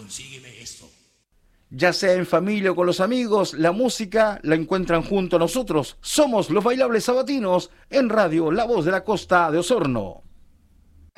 consígueme esto. Ya sea en familia o con los amigos, la música la encuentran junto a nosotros. Somos los Bailables Sabatinos en Radio La Voz de la Costa de Osorno.